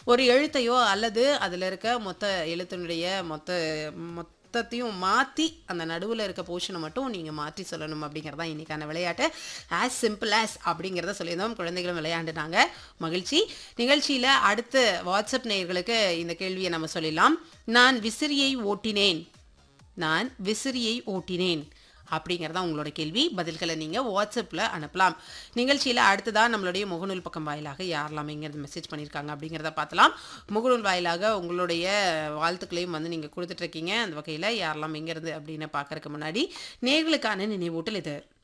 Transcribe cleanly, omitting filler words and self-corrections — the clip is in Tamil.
ஒரு எழுத்தையோ அல்லது அதில் இருக்க மொத்த எழுத்தினுடைய மொத்தத்தையும் மாற்றி அந்த நடுவில் இருக்க போர்ஷனை மட்டும் நீங்கள் மாற்றி சொல்லணும் அப்படிங்கிறது தான் இன்றைக்கான விளையாட்டு. ஆஸ் சிம்பிள் ஆஸ் அப்படிங்கிறத சொல்லியிருந்தோம். குழந்தைகளும் விளையாண்டுனாங்க. மகிழ்ச்சி. நிகழ்ச்சியில் அடுத்த வாட்ஸ்அப் நேயர்களுக்கு இந்த கேள்வியை நம்ம சொல்லிடலாம். நான் விசிறியை ஓட்டினேன். நான் விசிறியை ஓட்டினேன் அப்படிங்கிறதா உங்களோட கேள்வி. பதில்களை நீங்கள் வாட்ஸ்அப்பில் அனுப்பலாம். நிகழ்ச்சியில் அடுத்ததாக நம்மளுடைய முகநூல் பக்கம் வாயிலாக யாரெல்லாம் எங்கேருந்து மெசேஜ் பண்ணியிருக்காங்க அப்படிங்கிறத பார்க்கலாம். முகநூல் வாயிலாக உங்களுடைய வாழ்த்துக்களையும் வந்து நீங்கள் கொடுத்துட்ருக்கீங்க. அந்த வகையில் யாரெல்லாம் எங்கேருந்து அப்படின்னு பார்க்கறதுக்கு முன்னாடி நேயர்களுக்கான நினைவூட்டல் இது.